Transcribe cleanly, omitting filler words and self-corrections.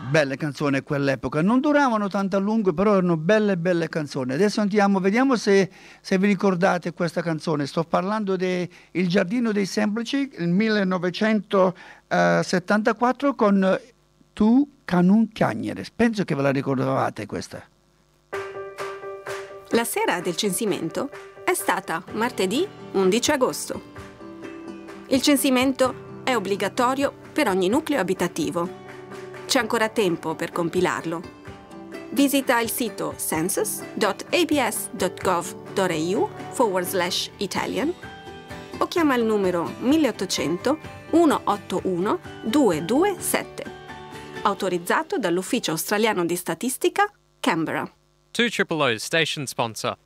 Belle canzoni quell'epoca, non duravano tanto a lungo, però erano belle canzoni. Adesso andiamo, vediamo se vi ricordate questa canzone. Sto parlando di Il Giardino dei Semplici, il 1974 con Tu Canun Chiagneres. Penso che ve la ricordavate questa. La sera del censimento è stata martedì 11 agosto. Il censimento è obbligatorio per ogni nucleo abitativo. C'è ancora tempo per compilarlo. Visita il sito census.abs.gov.au/Italian o chiama il numero 1800 181 227. Autorizzato dall'Ufficio Australiano di Statistica, Canberra. 200 station sponsor.